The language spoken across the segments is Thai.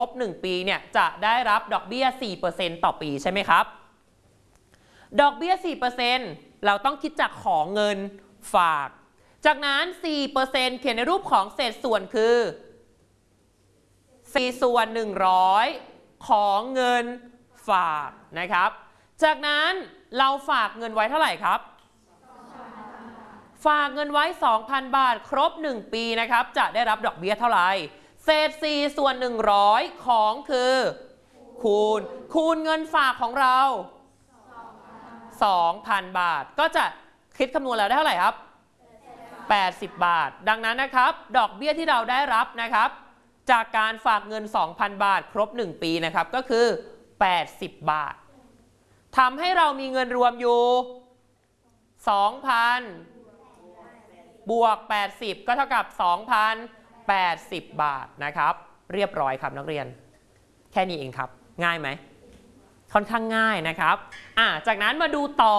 ครบ1 ปีเนี่ยจะได้รับดอกเบี้ย 4% ต่อปีใช่ไหมครับดอกเบี้ย 4% เราต้องคิดจากของเงินฝากจากนั้น 4% เขียนในรูปของเศษส่วนคือ4ส่วน100ของเงินฝากนะครับจากนั้นเราฝากเงินไว้เท่าไหร่ครับฝากเงินไว้ 2,000 บาทครบ1 ปีนะครับจะได้รับดอกเบี้ยเท่าไหร่เศษ4ส่วน100ของคือคูณเงินฝากของเรา 2,000 บาทก็จะคิดคำนวณแล้วได้เท่าไหร่ครับ80 บาทดังนั้นนะครับดอกเบี้ยที่เราได้รับนะครับจากการฝากเงิน 2,000 บาทครบ1 ปีนะครับก็คือ80 บาททำให้เรามีเงินรวมอยู่ 2,000 บวก80ก็เท่ากับ 2,080 บาทนะครับเรียบร้อยครับนักเรียนแค่นี้เองครับง่ายไหมค่อนข้างง่ายนะครับจากนั้นมาดูต่อ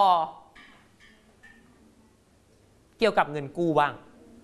เกี่ยวกับเงินกู้บ้าง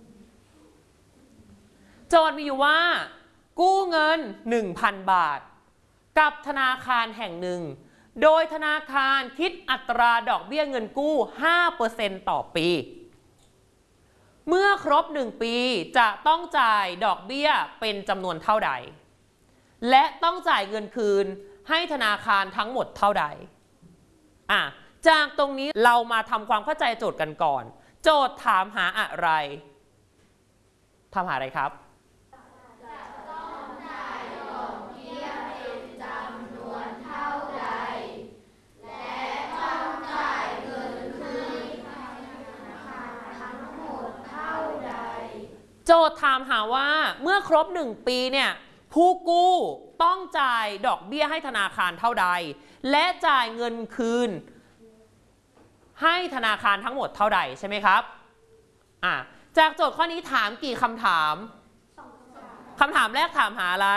โจทย์มีอยู่ว่ากู้เงิน 1,000 บาทกับธนาคารแห่งหนึ่งโดยธนาคารคิดอัตราดอกเบี้ยเงินกู้ 5% ต่อปีเมื่อครบ1 ปีจะต้องจ่ายดอกเบี้ยเป็นจำนวนเท่าใดและต้องจ่ายเงินคืนให้ธนาคารทั้งหมดเท่าใดจากตรงนี้เรามาทำความเข้าใจโจทย์กันก่อนโจทย์ถามหาอะไรถามหาอะไรครับจะต้องจ่ายดอกเบี้ยเป็นจำนวนเท่าใดและต้องจ่ายเงินคืนให้ธนาคารทั้งหมดเท่าใดโจทย์ถามหาว่าเมื่อครบ1 ปีเนี่ยผู้กู้ต้องจ่ายดอกเบี้ยให้ธนาคารเท่าใดและจ่ายเงินคืนให้ธนาคารทั้งหมดเท่าใดใช่ไหมครับจากโจทย์ข้อนี้ถามกี่คำถามคำถามแรกถามหาอะไร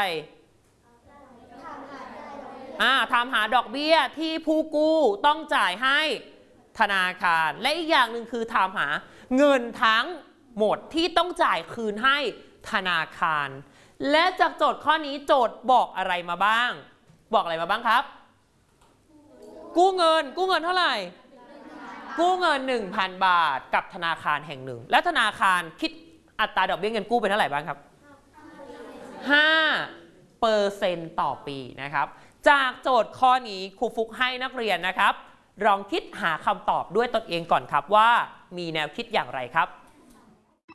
ถามหาดอกเบี้ยที่ผู้กู้ต้องจ่ายให้ธนาคารและอีกอย่างหนึ่งคือถามหาเงินทั้งหมดที่ต้องจ่ายคืนให้ธนาคารและจากโจทย์ข้อนี้โจทย์บอกอะไรมาบ้างบอกอะไรมาบ้างครับกู้เงินเท่าไหร่กู้เงิน 1,000 บาทกับธนาคารแห่งหนึ่งและธนาคารคิดอัตราดอกเบี้ยเงินกู้เป็นเท่าไหร่บ้างครับ 5% ต่อปีนะครับจากโจทย์ข้อนี้ครูฟุกให้นักเรียนนะครับลองคิดหาคำตอบด้วยตนเองก่อนครับว่ามีแนวคิดอย่างไรครับ